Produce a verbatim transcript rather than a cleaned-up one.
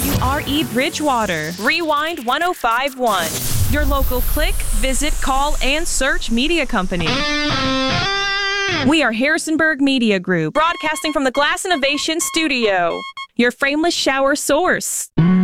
W R E Bridgewater. Rewind one oh five point one. Your local click, visit, call, and search media company. We are Harrisonburg Media Group, broadcasting from the Glass Innovation Studio, your frameless shower source.